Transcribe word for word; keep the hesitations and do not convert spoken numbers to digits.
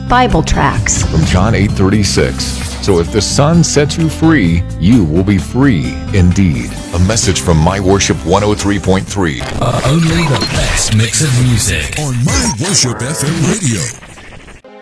Bible tracts. From John eight thirty-six. So if the Son sets you free, you will be free indeed. A message from My Worship one oh three point three. Uh, only the best mix of music on My Worship F M Radio.